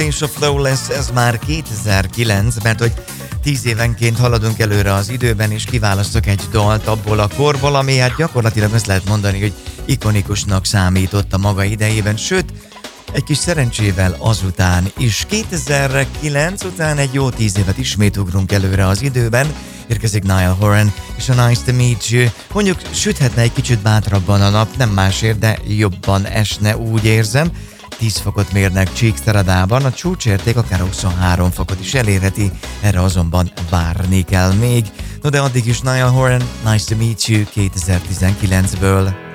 és a Flawless, ez már 2009, mert hogy 10 évenként haladunk előre az időben, és kiválasztok egy dalt abból a korból, ami hát gyakorlatilag azt lehet mondani, hogy ikonikusnak számított a maga idejében, sőt, egy kis szerencsével azután is. 2009 után egy jó 10 évet ismét ugrunk előre az időben, érkezik Niall Horan és a Nice to Meet You. Mondjuk süthetne egy kicsit bátrabban a nap, nem másért, de jobban esne, úgy érzem. 10 fokot mérnek Csíkszeredában, a csúcsérték akár 23 fokot is elérheti, erre azonban várni kell még. No de addig is Niall Horan, Nice to Meet You 2019-ből.